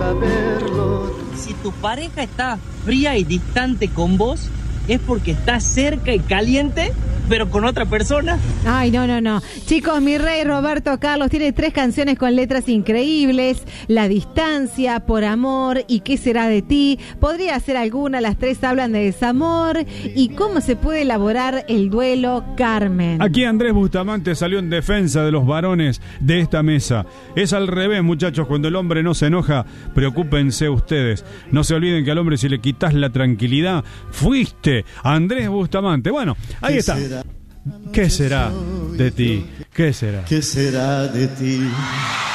saberlo. Si tu pareja está fría y distante con vos, es porque está cerca y caliente, pero con otra persona. Ay, no. Chicos, mi rey Roberto Carlos tiene 3 canciones con letras increíbles. La distancia, Por amor y ¿Qué será de ti? Podría ser alguna, las 3 hablan de desamor. ¿Y cómo se puede elaborar el duelo, Carmen? Aquí Andrés Bustamante salió en defensa de los varones de esta mesa. Es al revés, muchachos, cuando el hombre no se enoja, preocúpense ustedes. No se olviden que al hombre si le quitas la tranquilidad, fuiste Andrés Bustamante. Bueno, ahí está. ¿Qué será de ti? ¿Qué será? ¿Qué será de ti?